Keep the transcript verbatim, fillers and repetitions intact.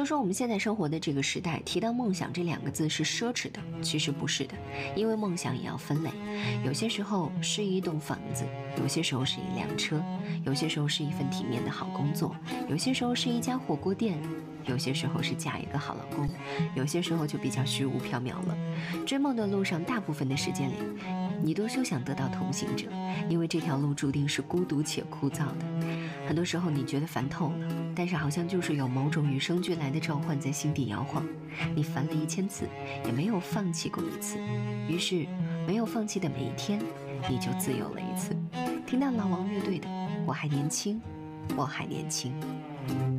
说我们现在生活的这个时代，提到梦想这两个字是奢侈的，其实不是的，因为梦想也要分类，有些时候是一栋房子，有些时候是一辆车，有些时候是一份体面的好工作，有些时候是一家火锅店，有些时候是嫁一个好老公，有些时候就比较虚无缥缈了。追梦的路上，大部分的时间里，你都休想得到同行者，因为这条路注定是孤独且枯燥的。很多时候你觉得烦透了，但是好像就是有某种与生俱来的召唤在心底摇晃，你烦了一千次，也没有放弃过一次。于是，没有放弃的每一天，你就自由了一次。听到老王乐队的《我还年轻，我还年轻》。